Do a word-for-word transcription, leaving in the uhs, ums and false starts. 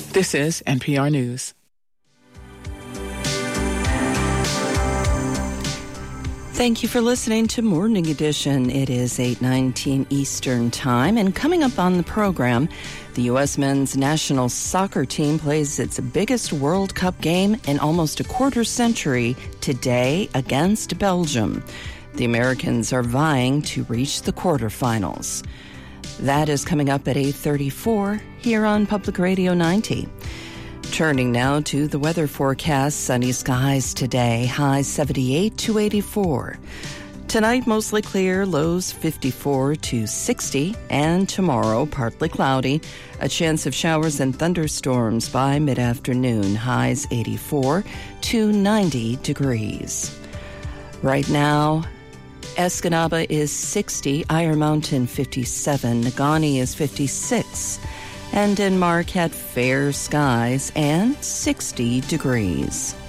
This is N P R News. Thank you for listening to Morning Edition. It is eight nineteen Eastern Time, and coming up on the program, the U S men's national soccer team plays its biggest World Cup game in almost a quarter century today against Belgium. The Americans are vying to reach the quarterfinals. That is coming up at eight thirty-four here on Public Radio ninety. Turning now to the weather forecast. Sunny skies today, highs seventy-eight to eighty-four. Tonight, mostly clear, lows fifty-four to sixty. And tomorrow, partly cloudy. A chance of showers and thunderstorms by mid-afternoon, highs eighty-four to ninety degrees. Right now, Escanaba is sixty, Iron Mountain fifty-seven, Negaunee is fifty-six. And in Marquette, fair skies and sixty degrees.